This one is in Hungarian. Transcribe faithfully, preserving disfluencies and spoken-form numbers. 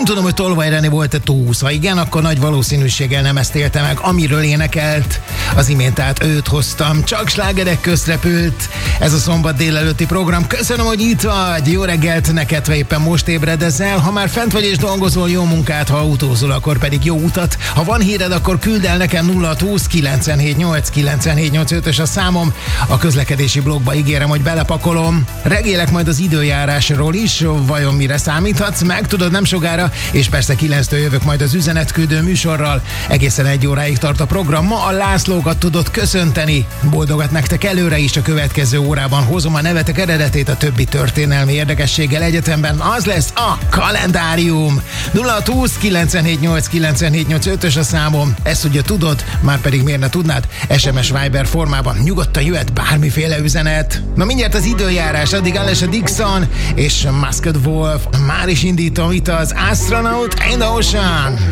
tudom, hogy Tolvaj René volt-e túsz. Ha igen, akkor nagy valószínűséggel nem ezt élte meg, amiről énekelt. Az imént át őt hoztam, csak slágerek közrepült. Ez a szombat délelőtti program. Köszönöm, hogy itt vagy. Jó reggelt neked, ha éppen most ébredezel. Ha már fent vagy és dolgozol, jó munkát, ha autózol, akkor pedig jó utat. Ha van híred, akkor küld el nekem nulla húsz kilencszázhetvennyolc kilencszázhetvennyolc ötös a számom. A közlekedési blogba ígérem, hogy belepakolom. Regélek majd az időjárásról is, vajon mire számíthatsz? Megtudod nem sokára, és persze kilenctől jövök majd az üzenetküldő műsorral. Egészen egy óráig tart a program. Ma a Lászlókat tudod köszönteni. Boldogat nektek előre is, a következő órában hozom a nevetek eredetét a többi történelmi érdekességgel egyetemben. Az lesz a kalendárium. nulla húsz kilencszázhetvennyolc kilencszázhetvennyolc ötös a számom. Ezt ugye tudod, már pedig miért ne tudnád? es em es Viber formában nyugodtan jöhet bármiféle üzenet. Na mindjárt az időjárás, addig Alessia Dixon és Masked Wolf. Már is indítom itt az Astronaut in the Ocean.